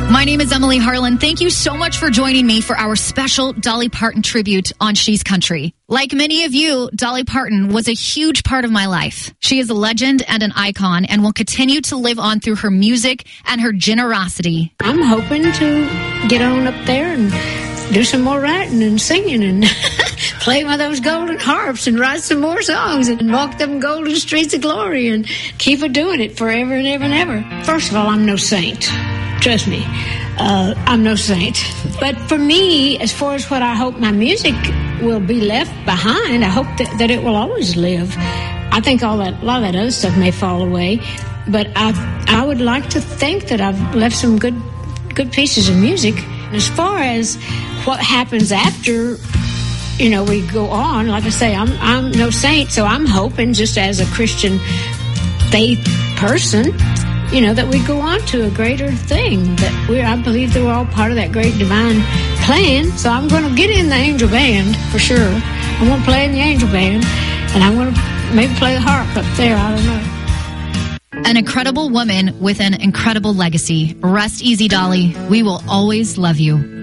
My name is Emily Harlan. Thank you so much for joining me for our special Dolly Parton tribute on She's Country. Like many of you, Dolly Parton was a huge part of my life. She is a legend and an icon and will continue to live on through her music and her generosity. I'm hoping to get on up there and do some more writing and singing and play one of those golden harps and write some more songs and walk them golden streets of glory and keep it doing it forever and ever and ever. First of all, I'm no saint. Trust me, I'm no saint. But for me, as far as what I hope my music will be left behind, I hope that it will always live. I think a lot of that other stuff may fall away, but I would like to think that I've left some good pieces of music. As far as what happens after, we go on, like I say, I'm no saint, so I'm hoping just as a Christian faith person, that we go on to a greater thing, I believe that we're all part of that great divine plan. So I'm going to get in the angel band for sure. I'm going to play in the angel band, and I'm going to maybe play the harp up there. I don't know. An incredible woman with an incredible legacy. Rest easy, Dolly. We will always love you.